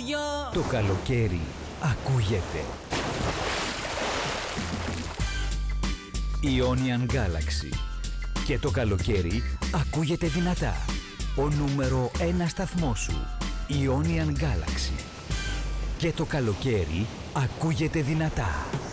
παιδιά! Το καλοκαίρι ακούγεται. Ionian Galaxy. Και το καλοκαίρι ακούγεται δυνατά. Ο νούμερο 1 σταθμός σου. Ionian Galaxy. Και το καλοκαίρι ακούγεται δυνατά.